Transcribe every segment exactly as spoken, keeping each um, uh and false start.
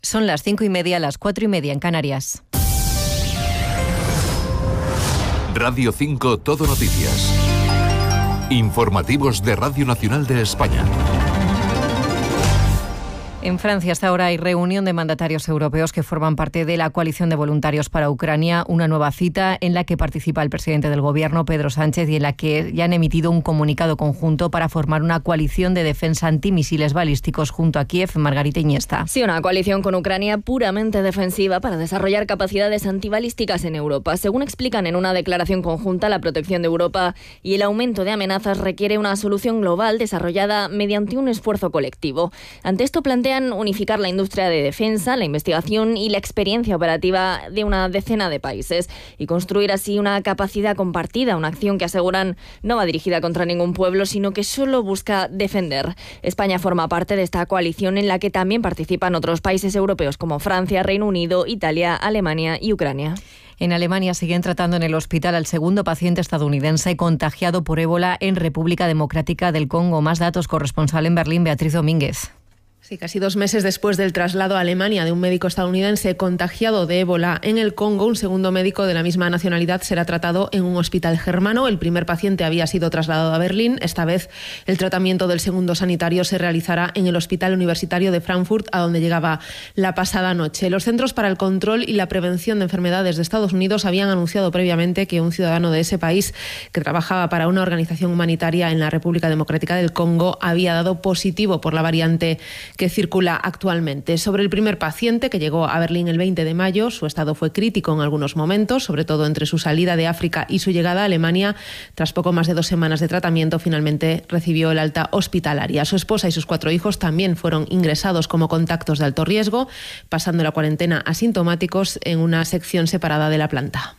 Son las cinco y media, las cuatro y media en Canarias. Radio cinco Todo Noticias. Informativos de Radio Nacional de España. En Francia hasta ahora hay reunión de mandatarios europeos que forman parte de la coalición de voluntarios para Ucrania, una nueva cita en la que participa el presidente del gobierno, Pedro Sánchez, y en la que ya han emitido un comunicado conjunto para formar una coalición de defensa antimisiles balísticos junto a Kiev. Margarita Iniesta. Sí, una coalición con Ucrania puramente defensiva para desarrollar capacidades antibalísticas en Europa. Según explican en una declaración conjunta, la protección de Europa y el aumento de amenazas requiere una solución global desarrollada mediante un esfuerzo colectivo. Ante esto plantean unificar la industria de defensa, la investigación y la experiencia operativa de una decena de países y construir así una capacidad compartida, una acción que aseguran no va dirigida contra ningún pueblo, sino que solo busca defender. España forma parte de esta coalición en la que también participan otros países europeos como Francia, Reino Unido, Italia, Alemania y Ucrania. En Alemania siguen tratando en el hospital al segundo paciente estadounidense contagiado por ébola en República Democrática del Congo. Más datos, corresponsal en Berlín, Beatriz Domínguez. Sí, casi dos meses después del traslado a Alemania de un médico estadounidense contagiado de ébola en el Congo, un segundo médico de la misma nacionalidad será tratado en un hospital germano. El primer paciente había sido trasladado a Berlín. Esta vez el tratamiento del segundo sanitario se realizará en el Hospital Universitario de Frankfurt, a donde llegaba la pasada noche. Los Centros para el Control y la Prevención de Enfermedades de Estados Unidos habían anunciado previamente que un ciudadano de ese país que trabajaba para una organización humanitaria en la República Democrática del Congo había dado positivo por la variante que circula actualmente. Sobre el primer paciente que llegó a Berlín el veinte de mayo, su estado fue crítico en algunos momentos, sobre todo entre su salida de África y su llegada a Alemania. Tras poco más de dos semanas de tratamiento, finalmente recibió el alta hospitalaria. Su esposa y sus cuatro hijos también fueron ingresados como contactos de alto riesgo, pasando la cuarentena asintomáticos en una sección separada de la planta.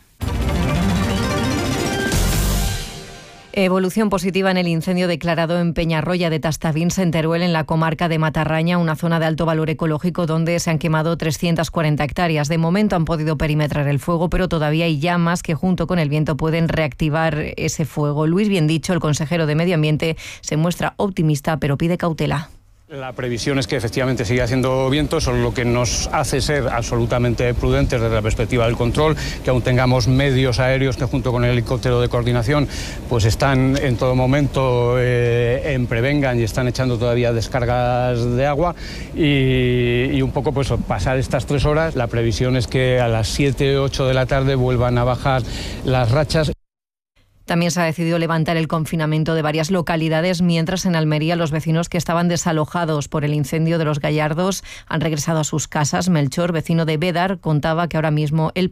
Evolución positiva en el incendio declarado en Peñarroya de Tastavins, en Teruel, en la comarca de Matarraña, una zona de alto valor ecológico donde se han quemado trescientas cuarenta hectáreas. De momento han podido perimetrar el fuego, pero todavía hay llamas que junto con el viento pueden reactivar ese fuego. Luis Biendicho, el consejero de Medio Ambiente, se muestra optimista, pero pide cautela. La previsión es que efectivamente sigue haciendo viento, eso es lo que nos hace ser absolutamente prudentes desde la perspectiva del control, que aún tengamos medios aéreos que junto con el helicóptero de coordinación pues están en todo momento eh, en prevengan y están echando todavía descargas de agua y, y un poco pues pasar estas tres horas. La previsión es que a las siete, ocho de la tarde vuelvan a bajar las rachas. También se ha decidido levantar el confinamiento de varias localidades, mientras en Almería los vecinos que estaban desalojados por el incendio de los Gallardos han regresado a sus casas. Melchor, vecino de Bédar, contaba que ahora mismo el